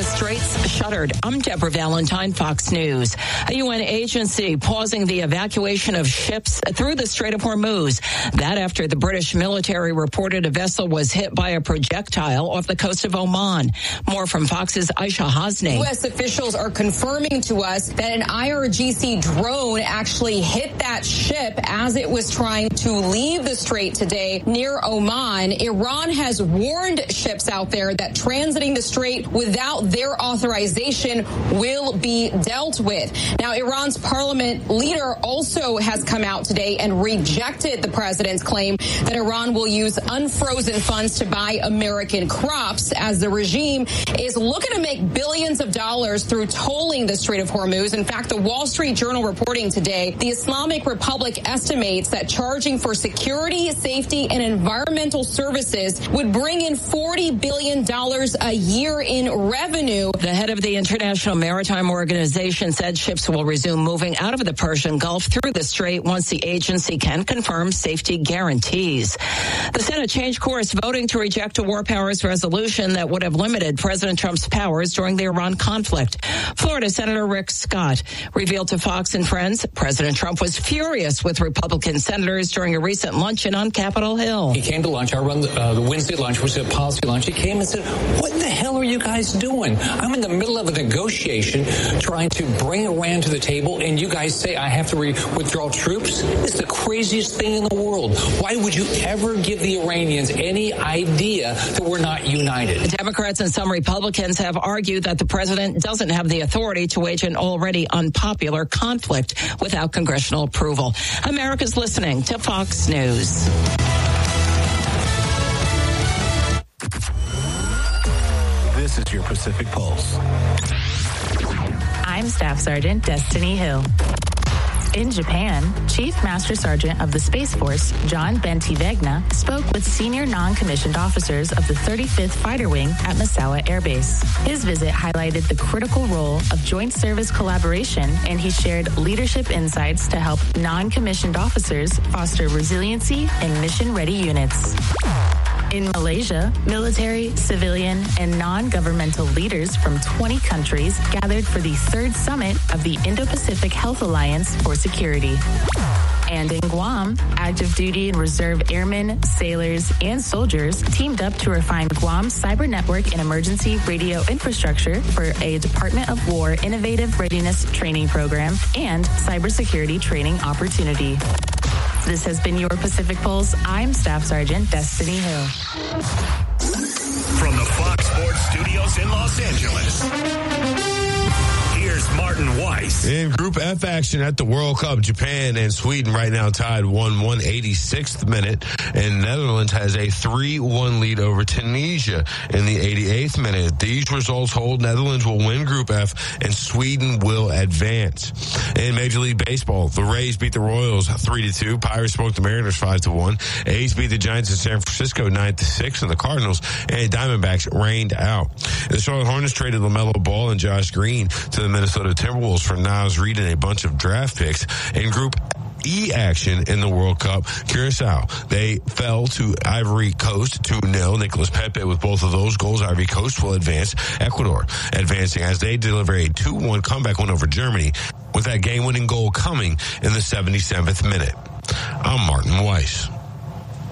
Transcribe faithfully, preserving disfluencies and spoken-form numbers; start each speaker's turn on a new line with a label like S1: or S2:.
S1: Straits shuttered. I'm Deborah Valentine, Fox News. A U N agency pausing the evacuation of ships through the Strait of Hormuz. That after the British military reported a vessel was hit by a projectile off the coast of Oman. More from Fox's Aisha Hasney.
S2: U S officials are confirming to us that an I R G C drone actually hit that ship as it was trying to leave the strait today near Oman. Iran has warned ships out there that transiting the strait without their authorization will be dealt with. Now, Iran's parliament leader also has come out today and rejected the president's claim that Iran will use unfrozen funds to buy American crops, as the regime is looking to make billions of dollars through tolling the Strait of Hormuz. In fact, the Wall Street Journal reporting today, the Islamic Republic estimates that charging for security, safety, and environmental services would bring in forty billion dollars a year in revenue.
S1: The head of the International Maritime Organization said ships will resume moving out of the Persian Gulf through the strait once the agency can confirm safety guarantees. The Senate changed course, voting to reject a war powers resolution that would have limited President Trump's powers during the Iran conflict. Florida Senator Rick Scott revealed to Fox and Friends President Trump was furious with Republican senators during a recent luncheon on Capitol Hill.
S3: He came to lunch. I run the, uh, the Wednesday lunch, which is a policy lunch. He came and said, "What the hell are you guys doing? I'm in the middle of a negotiation trying to bring Iran to the table, and you guys say I have to re- withdraw troops? It's the craziest thing in the world. Why would you ever give the Iranians any idea that we're not united?"
S1: Democrats and some Republicans have argued that the president doesn't have the authority to wage an already unpopular conflict without congressional approval. America's listening to Fox News.
S4: This is your Pacific Pulse.
S5: I'm Staff Sergeant Destiny Hill. In Japan, Chief Master Sergeant of the Space Force, John Bentivegna, spoke with senior non-commissioned officers of the thirty-fifth Fighter Wing at Misawa Air Base. His visit highlighted the critical role of joint service collaboration, and he shared leadership insights to help non-commissioned officers foster resiliency in mission-ready units. In Malaysia, military, civilian, and non-governmental leaders from twenty countries gathered for the third summit of the Indo-Pacific Health Alliance for Security. And in Guam, active duty and reserve airmen, sailors, and soldiers teamed up to refine Guam's cyber network and emergency radio infrastructure for a Department of War innovative readiness training program and cybersecurity training opportunity. This has been your Pacific Pulse. I'm Staff Sergeant Destiny Hill.
S6: From the Fox Sports Studios in Los Angeles, here's Martin Weiss.
S7: In Group F action at the World Cup, Japan and Sweden right now tied one one, eighty-sixth minute, and Netherlands has a three one lead over Tunisia in the eighty-eighth minute. These results hold Netherlands will win Group F and Sweden will advance. In Major League Baseball, the Rays beat the Royals three to two. Pirates smoked the Mariners five to one. A's beat the Giants in San Francisco nine to six, and the Cardinals and Diamondbacks rained out. The Charlotte Hornets traded LaMelo Ball and Josh Green to the Minnesota Timberwolves for Nas Reed and a bunch of draft picks. In Group E action in the World Cup, Curacao, they fell to Ivory Coast two nil. Nicolas Pepe with both of those goals. Ivory Coast will advance. Ecuador advancing as they deliver a two one comeback win over Germany, with that game-winning goal coming in the seventy-seventh minute. I'm Martin Weiss.